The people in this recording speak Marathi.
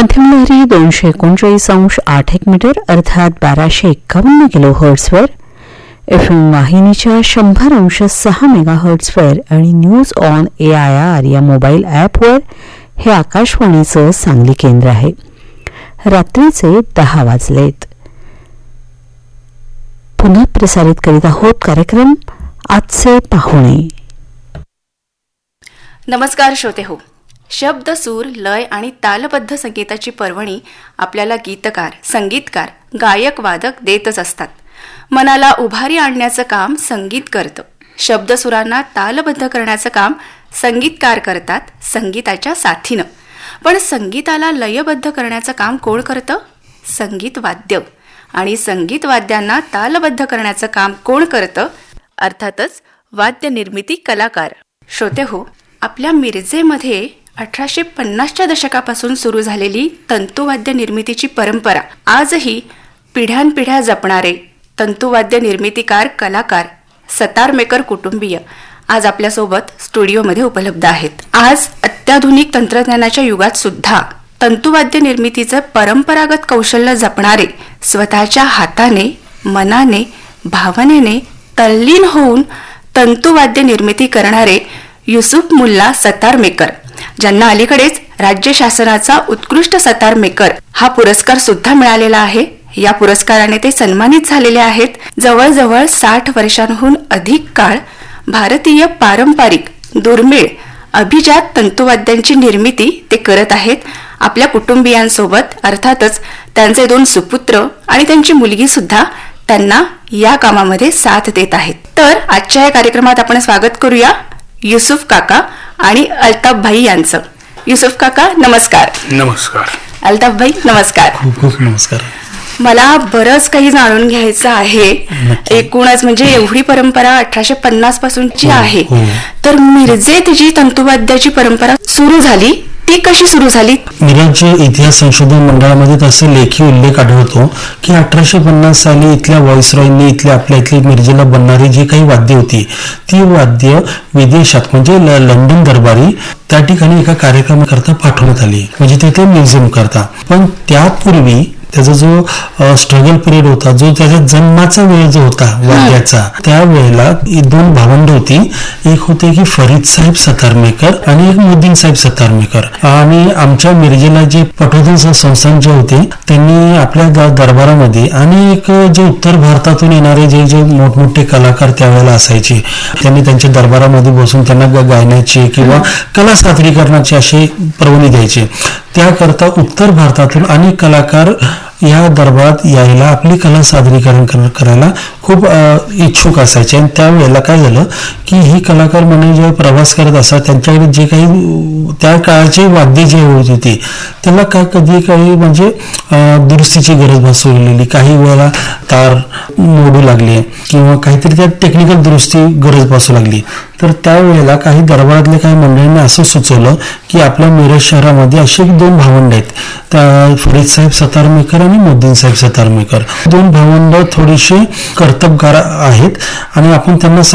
मध्यम लहरी 239.8 मीटर अर्थात 1251 किलो हर्ट्सवर, FM वाहिनीच्या 100.6 मेगाहर्ट्सवर आणि न्यूज ऑन AIR या मोबाईल ॲपवर हे आकाशवाणीचं सांगली केंद्र आहे. रात्रीचे 10 वाजलेत. पुन्हा प्रसारित करीत आहोत कार्यक्रम आजचे पाहुणे. नमस्कार श्रोते हो. शब्द, सूर, लय आणि तालबद्ध संगीताची पर्वणी आपल्याला गीतकार, संगीतकार, गायक, वादक देतच असतात. मनाला उभारी आणण्याचं काम संगीत करतं. शब्दसुरांना तालबद्ध करण्याचं काम संगीतकार करतात संगीताच्या साथीनं. पण संगीताला लयबद्ध करण्याचं काम कोण करतं? संगीत वाद्य. आणि संगीत वाद्यांना तालबद्ध करण्याचं काम कोण करतं? अर्थातच वाद्य निर्मिती कलाकार. श्रोते हो, आपल्या मिरजेमध्ये 1850च्या दशकापासून सुरू झालेली तंतुवाद्य निर्मितीची परंपरा आजही पिढ्यानपिढ्या जपणारे तंतुवाद्य निर्मितीकार, कलाकार, सतारमेकर कुटुंबीय आज आपल्यासोबत स्टुडिओमध्ये उपलब्ध आहेत. आज अत्याधुनिक तंत्रज्ञानाच्या युगात सुद्धा तंतुवाद्य निर्मितीचं परंपरागत कौशल्य जपणारे, स्वतःच्या हाताने, मनाने, भावनेने तल्लीन होऊन तंतुवाद्य निर्मिती करणारे युसुफ मुल्ला सतारमेकर, ज्यांना अलीकडेच राज्य शासनाचा उत्कृष्ट सतारमेकर हा पुरस्कार सुद्धा मिळालेला आहे. या पुरस्काराने ते सन्मानित झालेले आहेत. जवळजवळ 60 वर्षांहून अधिक काळ भारतीय पारंपरिक, दुर्मिळ, अभिजात तंतुवाद्यांची निर्मिती ते करत आहेत. आपल्या कुटुंबियांसोबत अर्थातच त्यांचे 2 सुपुत्र आणि त्यांची मुलगी सुद्धा त्यांना या कामामध्ये साथ देत आहेत. तर आजच्या या कार्यक्रमात आपण स्वागत करूया युसुफ काका आणि अल्ताफ भाई यांचं. युसुफ काका नमस्कार. नमस्कार. अल्ताफ भाई नमस्कार. खूप खूप नमस्कार. मला बरंच काही जाणून घ्यायचं आहे. एकूणच म्हणजे एवढी परंपरा 1850 पासूनची आहे, तर मिरजेत जी तंतुवाद्याची परंपरा सुरू झाली ती कशी सुरू झाली? मिरज इतिहास संशोधन मंडळामध्ये तसे लेखी उल्लेख आढळतो की 1850 साली इथल्या व्हॉइसरॉयनी इथली मिरजेला बनणारी जी काही वाद्य होती ती वाद्य विदेशात म्हणजे लंडन दरबारी त्या ठिकाणी एका कार्यक्रमाकरता पाठवण्यात आली, म्हणजे तिथे म्युझियम करता. पण त्यापूर्वी त्याचा जो स्ट्रगल पिरियड होता, जो त्याच्या जन्माचा वेळ जो होता वाद्याचा, त्यावेळेला 2 भावंड होती. एक होते की फरीद साहेब सतारमेकर आणि एक मुद्दीन साहेब सतारमेकर. आणि आमच्या मिरजेला जे पटवर्धन संस्थान जे होते त्यांनी आपल्या दरबारामध्ये आणि एक जे उत्तर भारतातून येणारे जे मोठमोठे कलाकार त्यावेळेला असायचे, त्यांनी त्यांच्या दरबारामध्ये बसून त्यांना गायनाचे किंवा कला सादरीकरणाचे असे परवानगी द्यायचे. त्याकरता उत्तर भारतातून अनेक कलाकार या दरबारात यायला, आपली कला सादरीकरण करायला खूप इच्छुक असायचे. आणि त्यावेळेला काय झालं की ही कलाकार मंडळी जेव्हा प्रवास करत असतात त्यांच्याकडे जे काही त्या काळाचे वाद्य जे होते त्याला कधी काही म्हणजे दुरुस्तीची गरज भासवलेली, काही वेळेला तार मोडू लागले किंवा काहीतरी त्या टेक्निकल दुरुस्ती गरज भासू लागली. तर त्यावेळेला काही दरबारातल्या काही मंडळींनी असं सुचवलं की आपल्या मिरज शहरामध्ये असे 2 भावंड आहेत, त्या फरीद साहेब सतारमेकर आणि मुद्दीन साहेब सतारमेकर. 2 भावंड थोडेसे कर्तबगार आहेत आणि आपण त्यांना